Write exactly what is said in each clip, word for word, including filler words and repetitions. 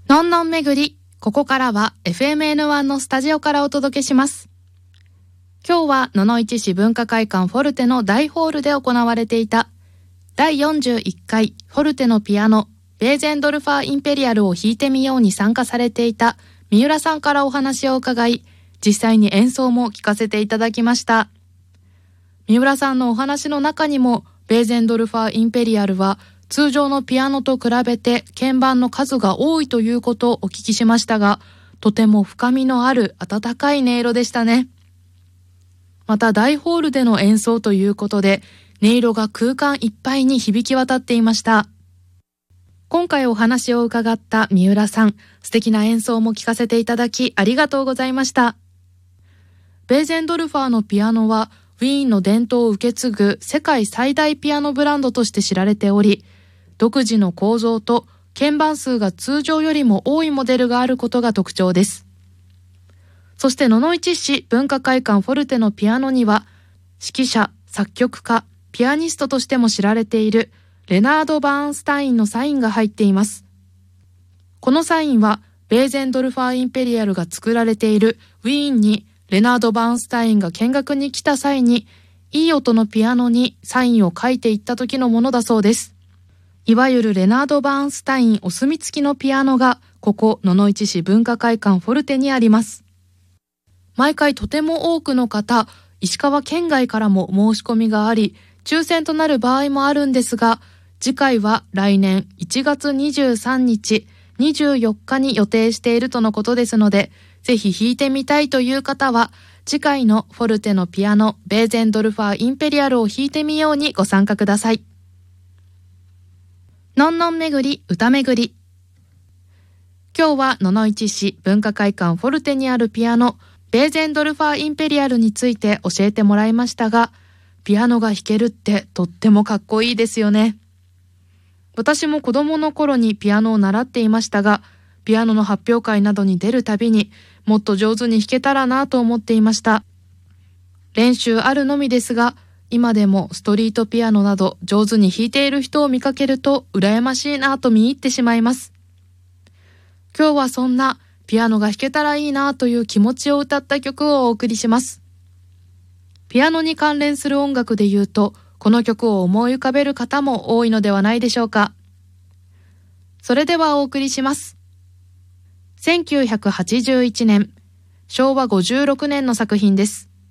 のんのん巡り、ここからは エフエムエヌワン のスタジオからお届けします。今日は野々市市文化会館フォルテの大ホールで行われていただいよんじゅういっかいフォルテのピアノベーゼンドルファーインペリアルを弾いてみように参加されていた三浦さんからお話を伺い、実際に演奏も聞かせていただきました。三浦さんのお話の中にもベーゼンドルファーインペリアルは通常のピアノと比べて鍵盤の数が多いということをお聞きしましたが、とても深みのある温かい音色でしたね。また大ホールでの演奏ということで、音色が空間いっぱいに響き渡っていました。今回お話を伺った三浦さん、素敵な演奏も聞かせていただきありがとうございました。ベーゼンドルファーのピアノはウィーンの伝統を受け継ぐ世界最大ピアノブランドとして知られており、独自の構造と鍵盤数が通常よりも多いモデルがあることが特徴です。そして野々市市文化会館フォルテのピアノには、指揮者、作曲家、ピアニストとしても知られているレナード・バーンスタインのサインが入っています。このサインはベーゼンドルファーインペリアルが作られているウィーンにレナード・バーンスタインが見学に来た際に、いい音のピアノにサインを書いていった時のものだそうです。いわゆるレナード・バーンスタインお墨付きのピアノがここ野々市市文化会館フォルテにあります。毎回とても多くの方、石川県外からも申し込みがあり、抽選となる場合もあるんですが、次回は来年いちがつにじゅうさんにち、にじゅうよっかに予定しているとのことですので、ぜひ弾いてみたいという方は、次回のフォルテのピアノベーゼンドルファーインペリアルを弾いてみようにご参加ください。のんのん巡り、歌巡り。今日は野々市市文化会館フォルテにあるピアノベーゼンドルファーインペリアルについて教えてもらいましたが、ピアノが弾けるってとってもかっこいいですよね。私も子供の頃にピアノを習っていましたが、ピアノの発表会などに出るたびにもっと上手に弾けたらなと思っていました。練習あるのみですが、今でもストリートピアノなど上手に弾いている人を見かけると羨ましいなと見入ってしまいます。今日はそんなピアノが弾けたらいいなという気持ちを歌った曲をお送りします。ピアノに関連する音楽で言うと、この曲を思い浮かべる方も多いのではないでしょうか。それではお送りします。せんきゅうひゃくはちじゅういちねん、しょうわごじゅうろくねんの作品です。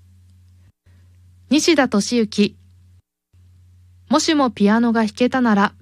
西田敏行、もしもピアノが弾けたなら。